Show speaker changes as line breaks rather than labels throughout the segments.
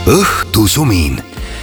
Õhtusumin.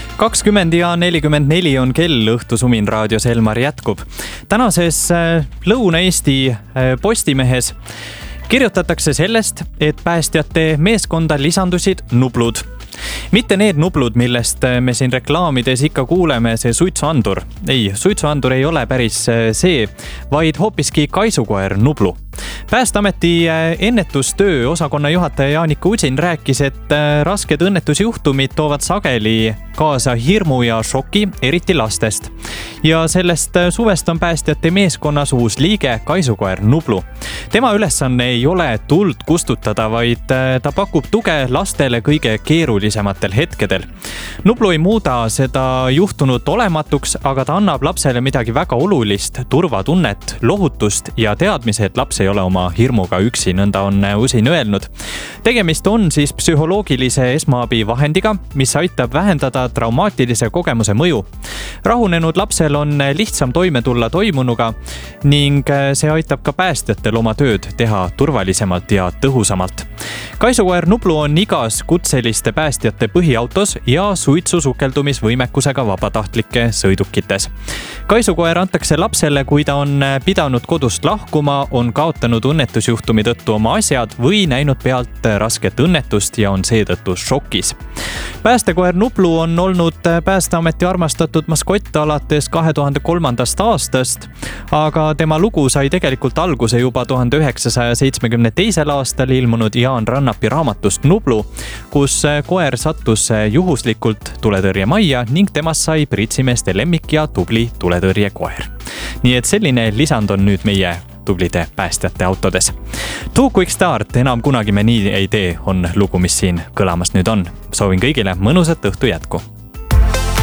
20:44 on kell, Õhtusumin raadios Elmar jätkub. Tänases Lõuna-Eesti Postimehes kirjutatakse sellest, et päästjate meeskonda lisandusid nublud. Mitte need nublud, millest me siin reklaamides ikka kuuleme, see suitsuandur. Ei, suitsuandur ei ole päris see, vaid hoopiski kaisukoer nublu. Päästeameti ennetustöö osakonna juhataja Jaanika Udsin rääkis, et rasked õnnetusjuhtumid toovad sageli kaasa hirmu ja šoki, eriti lastest. Ja sellest suvest on päästjate meeskonnas uus liige, kaisukoer Nublu. Tema ülesanne ei ole tuld kustutada, vaid ta pakub tuge lastele kõige keerulisematel hetkedel. Nublu ei muuda seda juhtunut olematuks, aga ta annab lapsele midagi väga olulist, turvatunnet, lohutust ja teadmise, et laps ei ole oma hirmuga üksi, nõnda on Usin öelnud. Tegemist on siis psühholoogilise esmaabi vahendiga, mis aitab vähendada traumaatilise kogemuse mõju. Rahunenud lapsel on lihtsam toime tulla toimunuga ning see aitab ka päästjatel oma tööd teha turvalisemalt ja tõhusamalt. Kaisukoer Nublu on igas kutseliste päästjate põhiautos ja suitsusukeldumisvõimekusega vabatahtlike sõidukites. Kaisukoer antakse lapsele, kui ta on pidanud kodust lahkuma, on kaotanud õnnetusjuhtumi tõttu oma asjad või näinud pealt rasket õnnetust ja on seetõttu šokis. Päästekoer Nublu on olnud Päästeameti armastatud maskott alates 2003. aastast, aga tema lugu sai tegelikult alguse juba 1972. aastal ilmunud Jaan Rannapi raamatust Nublu, kus koer sattus juhuslikult tuletõrjemajja ning temast sai pritsimeeste lemmik ja tubli tuletõrjekoer. Nii et selline lisand on nüüd meie tublide päästjate autodes. Too Quick Start, enam kunagi me nii ei tee, on lugu, mis siin kõlamas nüüd on. Soovin kõigile mõnusat õhtu jätku.